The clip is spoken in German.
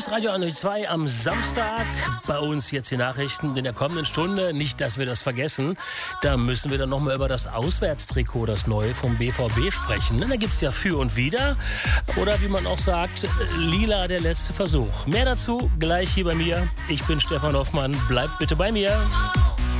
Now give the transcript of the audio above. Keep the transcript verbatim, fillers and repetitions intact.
Hier ist Radio Anno zwei am Samstag. Bei uns jetzt die Nachrichten in der kommenden Stunde. Nicht, dass wir das vergessen. Da müssen wir dann nochmal über das Auswärtstrikot, das neue vom B V B sprechen. Da gibt es ja für und wider. Oder wie man auch sagt, lila der letzte Versuch. Mehr dazu gleich hier bei mir. Ich bin Stefan Hoffmann. Bleibt bitte bei mir.